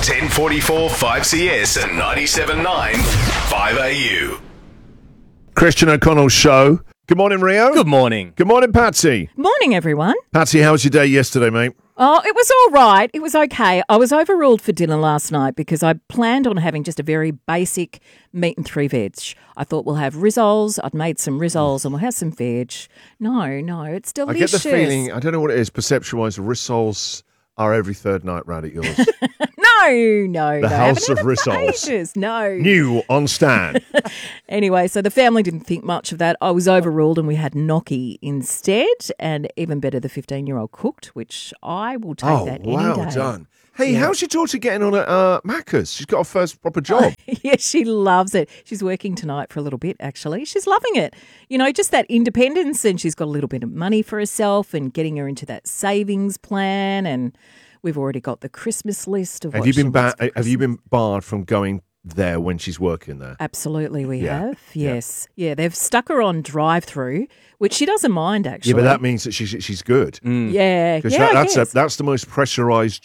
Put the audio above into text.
1044 5CS and 97.9 5AU. Christian O'Connell's show. Good morning, Rio. Good morning. Good morning, Patsy. Morning, everyone. Patsy, how was your day yesterday, mate? Oh, it was all right. It was okay. I was overruled for dinner last night because I planned on having just a very basic meat and 3 veg. I thought we'll have rissoles. I'd made some rissoles and we'll have some veg. No, it's I delicious. get the feeling, I don't know what it is, perception-wise, rissoles are every third night round at yours. No. The House of haven't had it for Rissoles. ages. No. New on stand. Anyway, so the family didn't think much of that. I was overruled and we had gnocchi instead, and even better, the 15-year-old cooked, which I will take Oh, that any well day. done. Hey, how's your daughter getting on at Macca's? She's got her first proper job. Yeah, she loves it. She's working tonight for a little bit, actually. She's loving it. You know, just that independence, and she's got a little bit of money for herself and getting her into that savings plan, and we've already got the Christmas list of Have what you she been wants for Have you Christmas. been barred from going there when she's working there? Absolutely, we Yeah, have. Yes. Yeah, they've stuck her on drive-through, which she doesn't mind, actually. Yeah, but that means that she's good. Yeah. Because Yeah, I that's guess. that's the most pressurised